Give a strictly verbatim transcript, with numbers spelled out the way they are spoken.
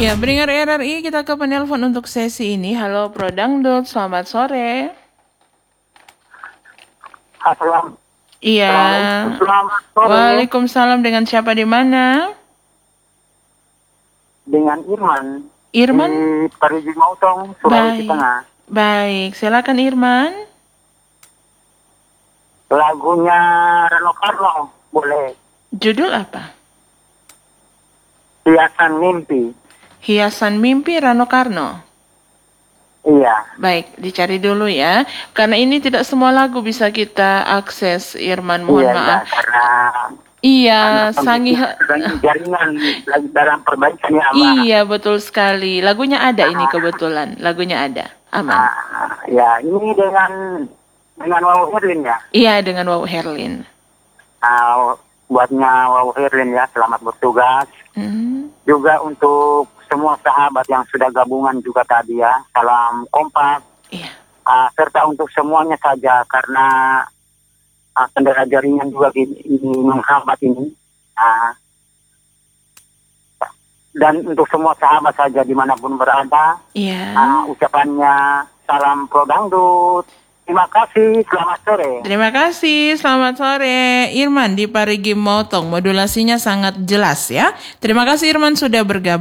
Ya, pendengar R R I, kita ke penelpon untuk sesi ini. Halo Pro Dangdut, selamat sore. Assalamualaikum. Iya. Selamat sore. Waalaikumsalam, dengan siapa di mana? Dengan Irman. Irman? Di Parigi Mautong, Sulawesi Baik. Tengah. Baik, silakan Irman. Lagunya Rano Karno, boleh. Judul apa? Hiasan Mimpi. Hiasan Mimpi Rano Karno. Iya. Baik, dicari dulu ya. Karena ini tidak semua lagu bisa kita akses, Irman. Mohon iya, maaf. Iya, karena Iya, sangi jaringan lagi dalam perbaikan ya, Abah. Iya, betul sekali. Lagunya ada ini kebetulan. Lagunya ada. Aman. Ah, ya, ini dengan dengan Wawu Herlin ya. Iya, dengan Wawu Herlin. Ah, buatnya Wawu Herlin ya, selamat bertugas. Hmm. Juga untuk semua sahabat yang sudah gabungan juga tadi ya, salam kompak. Iya. Uh, serta untuk semuanya saja, karena uh, kendala jaringan juga ini, ini menghambat ini. Uh, dan untuk semua sahabat saja dimanapun berada, iya. uh, ucapannya salam Pro Dangdut. Terima kasih, selamat sore. Terima kasih, selamat sore. Irman di Parigi Mautong, modulasinya sangat jelas ya. Terima kasih Irman sudah bergabung.